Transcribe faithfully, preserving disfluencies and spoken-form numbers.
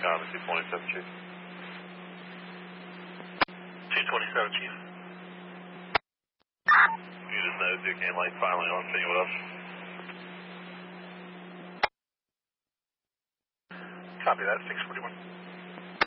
Copy, two twenty-seven, Chief. two twenty-seven, Chief. You just know Duke and Lake finally on scene with us. Copy that, six forty-one.